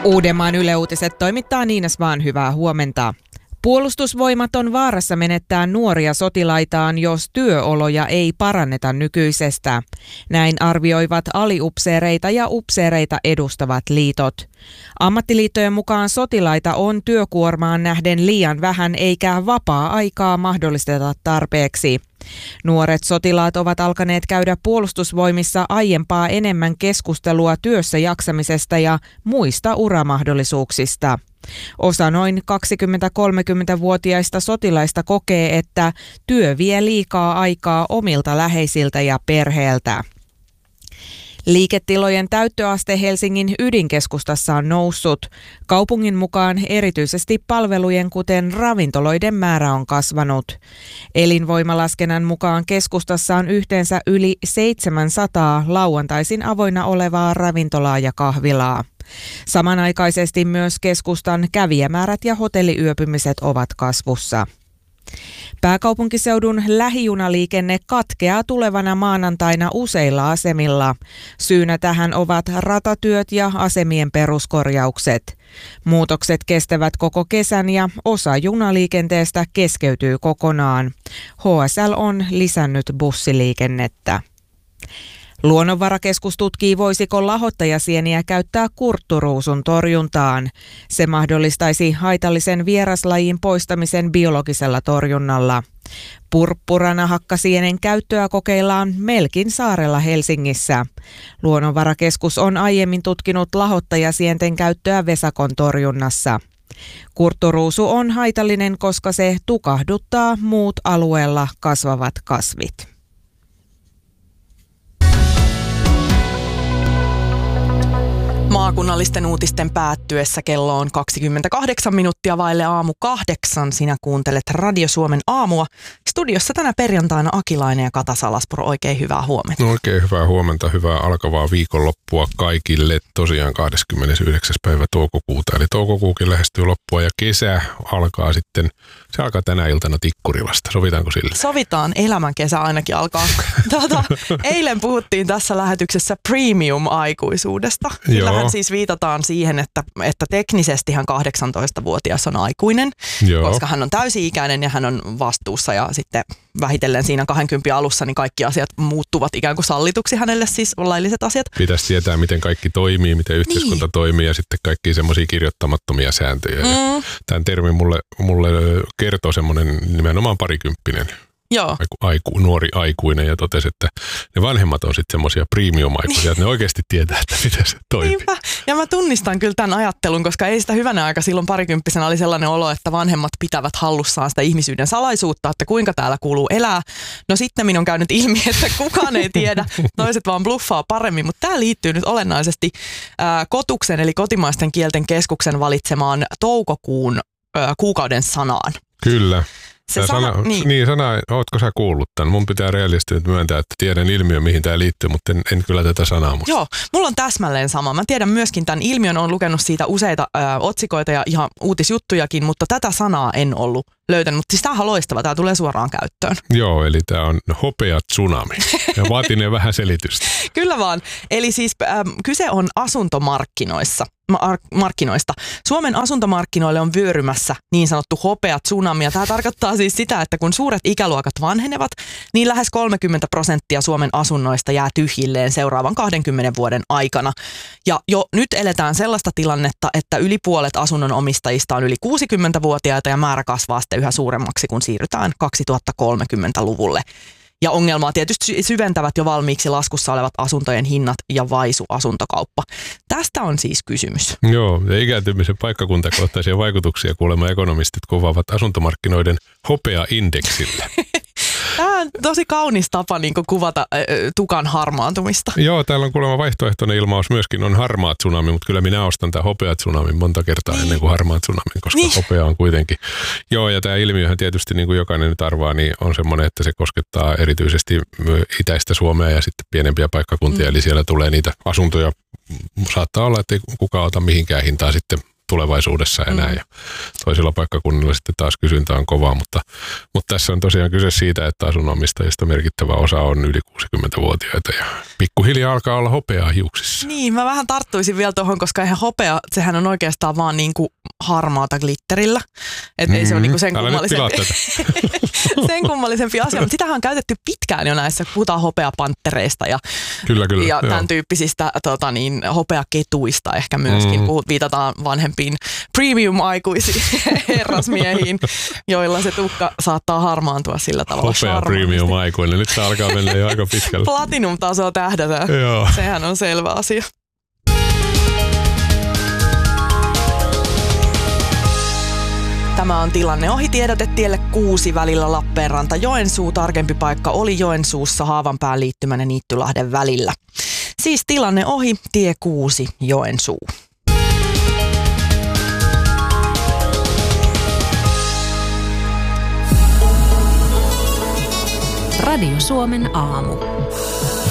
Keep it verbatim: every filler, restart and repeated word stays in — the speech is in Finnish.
Uudenmaan Yle Uutiset toimittaa Niina Svaan, hyvää huomenta. Puolustusvoimat on vaarassa menettää nuoria sotilaitaan, jos työoloja ei paranneta nykyisestä. Näin arvioivat aliupseereita ja upseereita edustavat liitot. Ammattiliittojen mukaan sotilaita on työkuormaan nähden liian vähän eikä vapaa-aikaa mahdollisteta tarpeeksi. Nuoret sotilaat ovat alkaneet käydä puolustusvoimissa aiempaa enemmän keskustelua työssä jaksamisesta ja muista uramahdollisuuksista. Osa noin kaksikymmentä-kolmekymmentävuotiaista sotilaista kokee, että työ vie liikaa aikaa omilta läheisiltä ja perheeltä. Liiketilojen täyttöaste Helsingin ydinkeskustassa on noussut. Kaupungin mukaan erityisesti palvelujen, kuten ravintoloiden määrä on kasvanut. Elinvoimalaskennan mukaan keskustassa on yhteensä yli seitsemänsataa lauantaisin avoinna olevaa ravintolaa ja kahvilaa. Samanaikaisesti myös keskustan kävijämäärät ja hotelliyöpymiset ovat kasvussa. Pääkaupunkiseudun lähijunaliikenne katkeaa tulevana maanantaina useilla asemilla. Syynä tähän ovat ratatyöt ja asemien peruskorjaukset. Muutokset kestävät koko kesän ja osa junaliikenteestä keskeytyy kokonaan. H S L on lisännyt bussiliikennettä. Luonnonvarakeskus tutkii, voisiko lahottajasieniä käyttää kurtturuusun torjuntaan. Se mahdollistaisi haitallisen vieraslajin poistamisen biologisella torjunnalla. Purppuranahakkasienen käyttöä kokeillaan Melkin saarella Helsingissä. Luonnonvarakeskus on aiemmin tutkinut lahottajasienten käyttöä vesakon torjunnassa. Kurtturuusu on haitallinen, koska se tukahduttaa muut alueella kasvavat kasvit. Maakunnallisten uutisten päättyessä kello on kaksikymmentäkahdeksan minuuttia vaille aamu kahdeksan. Sinä kuuntelet Radio Suomen aamua. Studiossa tänä perjantaina Akilainen ja Kata Salaspuro. Oikein hyvää huomenta. No oikein hyvää huomenta, hyvää alkavaa viikonloppua kaikille. Tosiaan kahdeskymmenesyhdeksäs päivä toukokuuta, eli toukokuukin lähestyy loppua ja kesä alkaa sitten, se alkaa tänä iltana Tikkurilasta. Sovitaanko sille? Sovitaan, elämän kesä ainakin alkaa. Tuota, eilen puhuttiin tässä lähetyksessä premium-aikuisuudesta. Sillähän siis viitataan siihen, että, että teknisestihän kahdeksantoistavuotias on aikuinen, Joo. koska hän on täysi-ikäinen ja hän on vastuussa ja sitten vähitellen siinä kaksikymmentä alussa niin kaikki asiat muuttuvat ikään kuin sallituksi hänelle, siis lailliset asiat. Pitäisi tietää, miten kaikki toimii, miten yhteiskunta niin. toimii ja sitten kaikki semmoisia kirjoittamattomia sääntöjä. Mm. Tämän termin mulle, mulle kertoo semmoinen nimenomaan parikymppinen. Joo. Aiku, aiku, nuori aikuinen ja totesi, että ne vanhemmat on sitten semmoisia premium-aikuisia, että ne oikeasti tietää, että miten se toimii. Niinpä. Ja mä tunnistan kyllä tämän ajattelun, koska ei sitä hyvänä aika silloin parikymppisenä oli sellainen olo, että vanhemmat pitävät hallussaan sitä ihmisyyden salaisuutta, että kuinka täällä kuuluu elää. No sitten minun on käynyt ilmi, että kukaan ei tiedä, toiset vaan bluffaa paremmin, mutta tämä liittyy nyt olennaisesti ää, Kotuksen eli kotimaisten kielten keskuksen valitsemaan toukokuun ää, kuukauden sanaan. Kyllä. Se sana, sana, niin. niin sana, ootko sä kuullut tämän? Mun pitää realistisesti nyt myöntää, että tiedän ilmiön, mihin tämä liittyy, mutta en, en kyllä tätä sanaa muista. Joo, mulla on täsmälleen sama. Mä tiedän myöskin tämän ilmiön, olen lukenut siitä useita ö, otsikoita ja ihan uutisjuttujakin, mutta tätä sanaa en ollut löytänyt. Mutta siis tämähän on loistava, tämä tulee suoraan käyttöön. Joo, eli tämä on hopea tsunami ja vaatinee vähän selitystä. Kyllä vaan. Eli siis ö, kyse on asuntomarkkinoissa. markkinoista. Suomen asuntomarkkinoille on vyörymässä niin sanottu hopea tsunami. Ja tämä tarkoittaa siis sitä, että kun suuret ikäluokat vanhenevat, niin lähes kolmekymmentä prosenttia Suomen asunnoista jää tyhjilleen seuraavan kahdenkymmenen vuoden aikana. Ja jo nyt eletään sellaista tilannetta, että yli puolet asunnon omistajista on yli kuusikymmentävuotiaita ja määrä kasvaa sitten yhä suuremmaksi, kun siirrytään kaksituhattakolmekymmentäluvulle. Ja ongelmaa tietysti syventävät jo valmiiksi laskussa olevat asuntojen hinnat ja vaisu asuntokauppa. Tästä on siis kysymys. Joo, ja ikääntymisen paikkakuntakohtaisia vaikutuksia kuulemma ekonomistit kuvaavat asuntomarkkinoiden hopea-indeksillä. Tämä on tosi kaunis tapa niin kuin kuvata äh, tukan harmaantumista. Joo, täällä on kuulemma vaihtoehtoinen ilmaus myöskin on harmaa tsunami, mutta kyllä minä ostan tämän hopea tsunamin monta kertaa niin. ennen kuin harmaa tsunamin, koska niin. hopea on kuitenkin. Joo, ja tämä ilmiöhän tietysti niin kuin jokainen nyt arvaa, niin on semmoinen, että se koskettaa erityisesti itäistä Suomea ja sitten pienempiä paikkakuntia, mm. eli siellä tulee niitä asuntoja. Saattaa olla, että ei kukaan ota mihinkään hintaa sitten tulevaisuudessa enää. Mm. Ja toisilla paikkakunnilla sitten taas kysyntä on kovaa, mutta, mutta tässä on tosiaan kyse siitä, että asunnonomistajista merkittävä osa on yli kuusikymmentävuotiaita ja pikkuhiljaa alkaa olla hopeaa hiuksissa. Niin, mä vähän tarttuisin vielä tuohon, koska eihän hopea, sehän on oikeastaan vaan niinku harmaata glitterillä. Että mm, ei se ole niinku sen, kummallisempi, sen kummallisempi asia, mutta sitähän on käytetty pitkään jo näissä, kun puhutaan hopeapanttereista ja, kyllä, kyllä, ja tämän tyyppisistä tota niin, hopeaketuista ehkä myöskin. Mm. Puhut, viitataan vanhempiin premium-aikuisiin herrasmiehiin, joilla se tukka saattaa harmaantua sillä tavalla. Hopea premium-aikuinen, nyt se alkaa mennä jo aika pitkälle. Platinum-tasoa tähdätään. Joo. Sehän on selvä asia. Tämä on tilanne ohi tiedotetielle kuusi välillä Lappeenranta Joensuu. Tarkempi paikka oli Joensuussa Haavanpään liittymän ja Niittylahden välillä. Siis tilanne ohi, tie kuusi Joensuu. Radio Suomen aamu.